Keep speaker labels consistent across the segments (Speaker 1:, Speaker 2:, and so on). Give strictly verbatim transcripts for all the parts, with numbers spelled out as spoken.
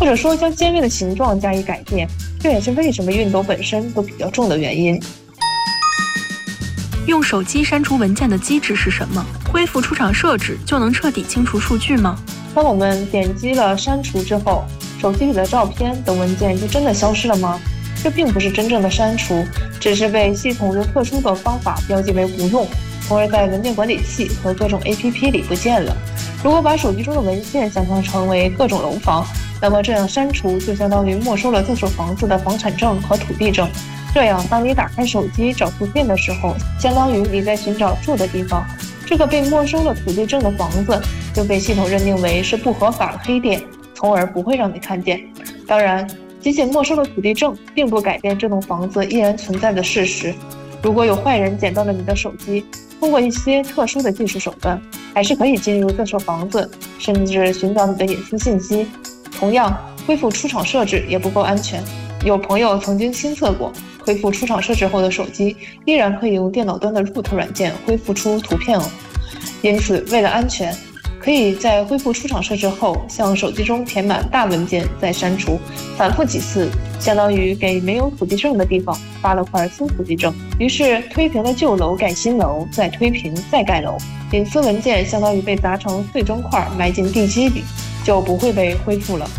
Speaker 1: 或者说将尖锐的形状加以改变，这也是为什么熨斗本身都比较重的原因。
Speaker 2: 用手机删除文件的机制是什么？恢复出厂设置就能彻底清除数据吗？
Speaker 1: 当我们点击了删除之后，手机里的照片等文件就真的消失了吗？这并不是真正的删除，只是被系统用特殊的方法标记为无用，从而在文件管理器和各种 A P P 里不见了。如果把手机中的文件想象成为各种楼房，那么这样删除就相当于没收了这所房子的房产证和土地证。这样，当你打开手机找图片的时候，相当于你在寻找住的地方，这个被没收了土地证的房子就被系统认定为是不合法的黑店，从而不会让你看见。当然，仅仅没收了土地证，并不改变这栋房子依然存在的事实。如果有坏人捡到了你的手机，通过一些特殊的技术手段，还是可以进入这所房子，甚至寻找你的隐私信息。同样，恢复出厂设置也不够安全。有朋友曾经亲测过，恢复出厂设置后的手机依然可以用电脑端的 root 软件恢复出图片哦。因此，为了安全，可以在恢复出厂设置后，向手机中填满大文件再删除，反复几次，相当于给没有土地证的地方发了块新土地证。于是推平了旧楼盖新楼，再推平再盖楼，隐私文件相当于被砸成碎砖块埋进地基里，就不会被恢复了。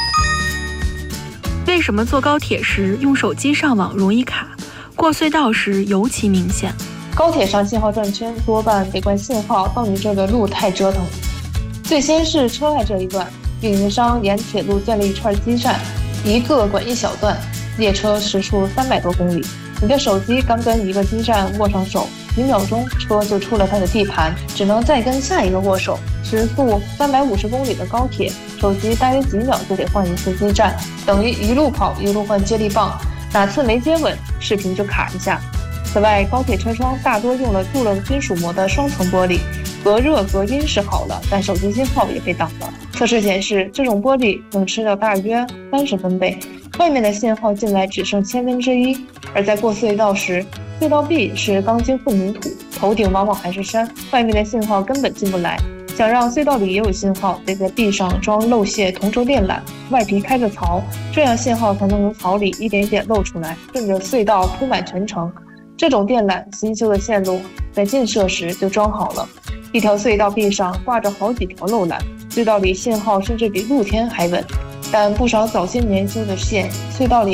Speaker 2: 为什么坐高铁时用手机上网容易卡，过隧道时尤其明显？
Speaker 1: 高铁上信号转圈多半得怪信号到你这个路太折腾了。最先是车外这一段，运营商沿铁路建了一串基站，一个管一小段，列车时速三百多公里。你的手机刚跟一个基站握上手，几秒钟车就出了它的地盘，只能再跟下一个握手。时速三百五十公里的高铁，手机大约几秒就得换一次基站，等于一路跑一路换接力棒，哪次没接稳，视频就卡一下。此外，高铁车窗大多用了镀了金属膜的双层玻璃，隔热隔音是好了，但手机信号也被挡了。测试显示，这种玻璃能吃掉大约三十分贝，外面的信号进来只剩千分之一。而在过隧道时，隧道壁是钢筋混凝土，头顶往往还是山，外面的信号根本进不来。想让隧道里也有信号，得在壁上装漏泄同轴电缆，外皮开着槽，这样信号才能从槽里一点一点漏出来，顺着隧道铺满全程。这种电缆新修的线路在建设时就装好了，一条隧道壁上挂着好几条漏缆，隧道里信号甚至比露天还稳。但不少早些年修的线，隧道里